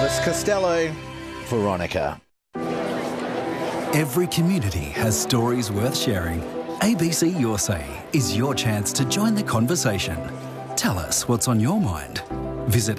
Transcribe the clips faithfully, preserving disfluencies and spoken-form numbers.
Elvis Costello, Veronica. Every community has stories worth sharing. A B C Your Say is your chance to join the conversation. Tell us what's on your mind. Visit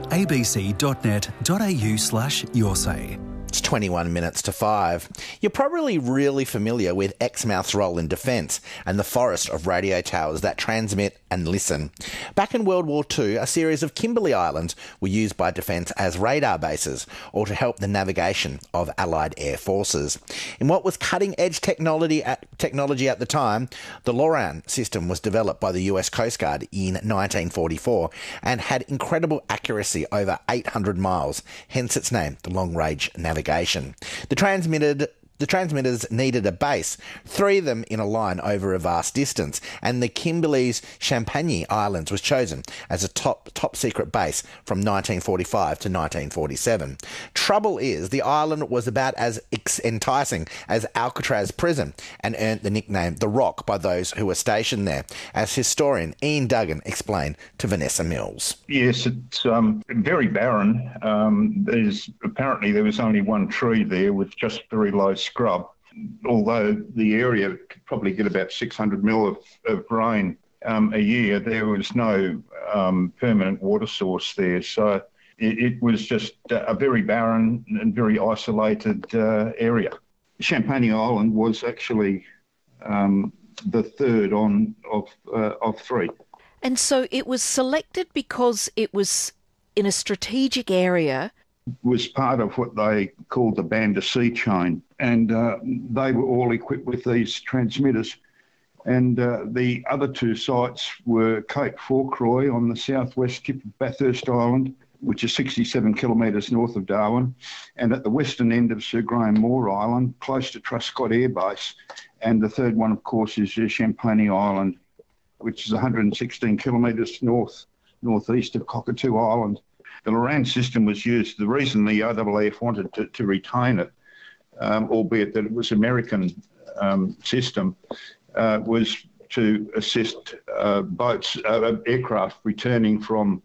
abc.net.au slash your say. It's twenty-one minutes to five. You're probably really familiar with Exmouth's role in defence and the forest of radio towers that transmit and listen. Back in World War Two, a series of Kimberley Islands were used by Defence as radar bases or to help the navigation of Allied air forces. In what was cutting-edge technology at, technology at the time, the LORAN system was developed by the U S Coast Guard in nineteen forty-four and had incredible accuracy over eight hundred miles, hence its name, the Long Range Navigation. The transmitted The transmitters needed a base, three of them in a line over a vast distance, and the Kimberley's Champagne Islands was chosen as a top top secret base from nineteen forty-five to nineteen forty-seven. Trouble is, the island was about as ex- enticing as Alcatraz prison and earned the nickname The Rock by those who were stationed there, as historian Ian Duggan explained to Vanessa Mills. Yes, it's um, very barren. Um, there's apparently there was only one tree there with just very low scrub, although the area could probably get about six hundred mil of, of rain um, a year. There was no um, permanent water source there, so it, it was just a very barren and very isolated uh, area. Champagne Island was actually um, the third on of uh, of three. And so it was selected because it was in a strategic area. Was part of what they called the Banda Sea chain, and uh, they were all equipped with these transmitters. And uh, the other two sites were Cape Fourcroy on the southwest tip of Bathurst Island, which is sixty-seven kilometres north of Darwin, and at the western end of Sir Graham Moore Island, close to Truscott Air Base. And the third one, of course, is Champagne Island, which is one hundred sixteen kilometres north northeast of Cockatoo Island. The LORAN system was used. The reason the O A A F wanted to, to retain it, um, albeit that it was American um, system, uh, was to assist uh, boats, uh, aircraft returning from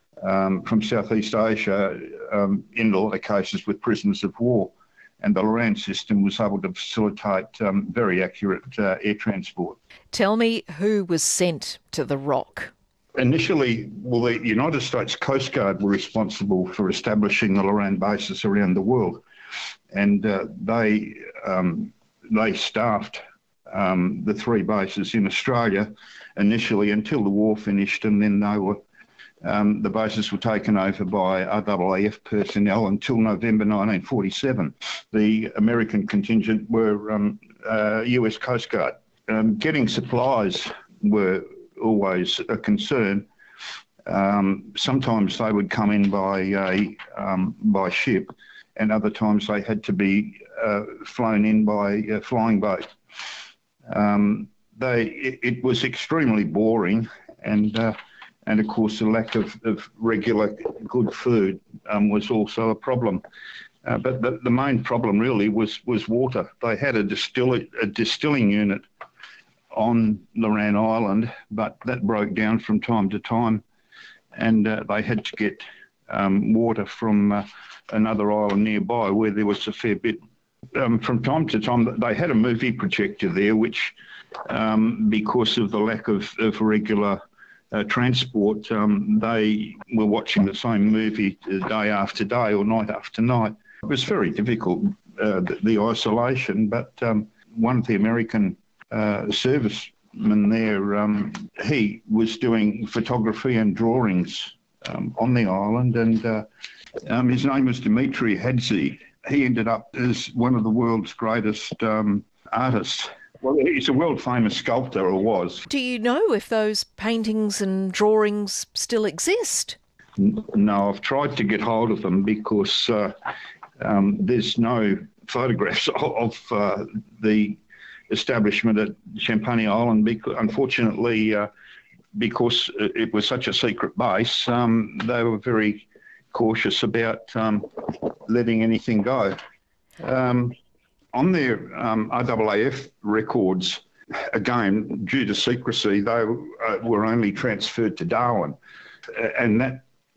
um, from Southeast Asia, um, in a lot of cases with prisoners of war. And the LORAN system was able to facilitate um, very accurate uh, air transport. Tell me who was sent to the Rock. Initially, well, the United States Coast Guard were responsible for establishing the LORAN bases around the world, and uh, they um, they staffed um, the three bases in Australia initially until the war finished, and then they were um, the bases were taken over by O A A F personnel until November nineteen forty-seven. The American contingent were um, uh, U S Coast Guard. Um, getting supplies were always a concern. Um, sometimes they would come in by a, um, by ship, and other times they had to be uh, flown in by a flying boat. Um, they it, it was extremely boring, and uh, and of course the lack of, of regular good food um, was also a problem. Uh, but the, the main problem really was was water. They had a distill a distilling unit on LORAN Island, but that broke down from time to time, and uh, they had to get um, water from uh, another island nearby where there was a fair bit. Um, from time to time, they had a movie projector there, which, um, because of the lack of, of regular uh, transport, um, they were watching the same movie day after day or night after night. It was very difficult, uh, the, the isolation, but um, one of the American Uh, serviceman there, um, he was doing photography and drawings um, on the island, and uh, um, his name was Dmitry Hadze. He ended up as one of the world's greatest um, artists. Well, he's a world-famous sculptor, or was. Do you know if those paintings and drawings still exist? N- no, I've tried to get hold of them because uh, um, there's no photographs of, of uh, the establishment at Champagne Island. Because, unfortunately, uh, because it was such a secret base, um, they were very cautious about um, letting anything go. Um, on their um, O A A F records, again, due to secrecy, they uh, were only transferred to Darwin, and that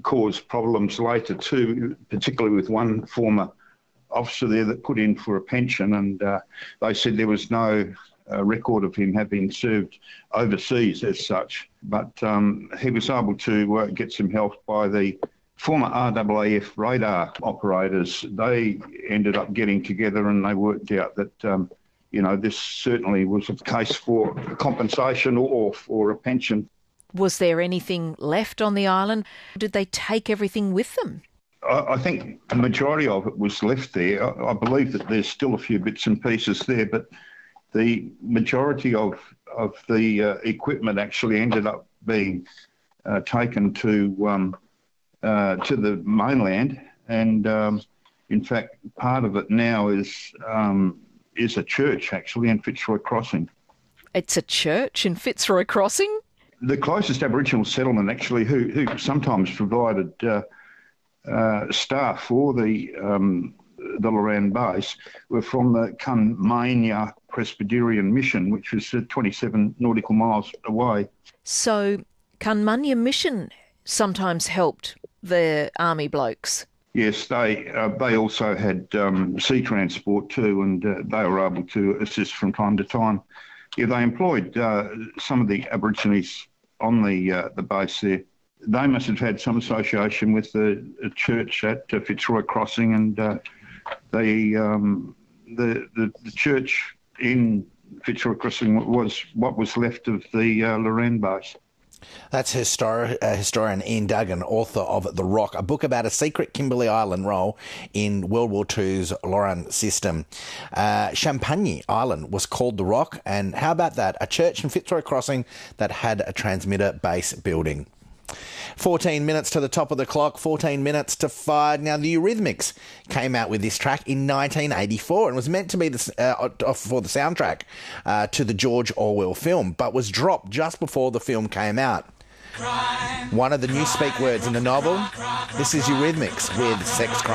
caused problems later too, particularly with one former officer there that put in for a pension, and uh, they said there was no uh, record of him having served overseas as such. But um, he was able to uh, get some help by the former R A A F radar operators. They ended up getting together and they worked out that, um, you know, this certainly was a case for compensation or for a pension. Was there anything left on the island? Did they take everything with them? I think the majority of it was left there. I believe that there's still a few bits and pieces there, but the majority of of the uh, equipment actually ended up being uh, taken to um, uh, to the mainland, and um, in fact, part of it now is um, is a church actually in Fitzroy Crossing. It's a church in Fitzroy Crossing? The closest Aboriginal settlement actually, who who sometimes provided Uh, Uh, staff for the um, the Loran base were from the Cunmania Presbyterian Mission, which was uh, twenty-seven nautical miles away. So Cunmania Mission sometimes helped the army blokes? Yes, they uh, they also had um, sea transport too, and uh, they were able to assist from time to time. Yeah, they employed uh, some of the Aborigines on the uh, the base there. They must have had some association with the, the church at uh, Fitzroy Crossing, and uh, the, um, the the the church in Fitzroy Crossing was what was left of the uh, Loran base. That's histor- uh, historian Ian Duggan, author of The Rock, a book about a secret Kimberley Island role in World War Two's Loran system. Uh, Champagne Island was called The Rock, and how about that? A church in Fitzroy Crossing that had a transmitter base building. fourteen minutes to the top of the clock, fourteen minutes to five. Now, the Eurythmics came out with this track in nineteen eighty-four and was meant to be the, uh, for the soundtrack uh, to the George Orwell film, but was dropped just before the film came out. Crime, One of the crime, new speak words in the novel, crime, this is Eurythmics with Sex Crime.